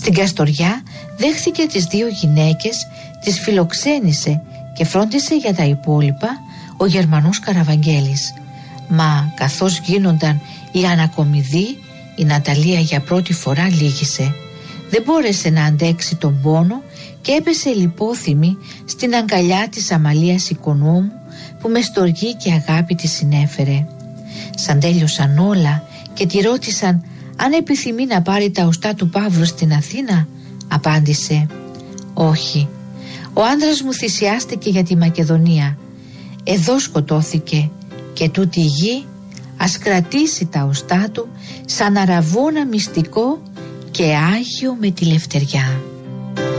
Στην Καστοριά δέχθηκε τις 2 γυναίκες, τις φιλοξένησε και φρόντισε για τα υπόλοιπα ο Γερμανός Καραβαγγέλης. Μα καθώς γίνονταν οι ανακομιδοί, η Ναταλία για πρώτη φορά λύγησε. Δεν μπόρεσε να αντέξει τον πόνο και έπεσε λιπόθυμη στην αγκαλιά της Αμαλίας οικονόμου, που με στοργή και αγάπη τη συνέφερε. Σαν τέλειωσαν όλα και τη ρώτησαν αν επιθυμεί να πάρει τα οστά του Παύλου στην Αθήνα, απάντησε: «Όχι, ο άντρας μου θυσιάστηκε για τη Μακεδονία. Εδώ σκοτώθηκε και τούτη η γη ας κρατήσει τα οστά του σαν αραβώνα μυστικό και άγιο με τη λευτεριά».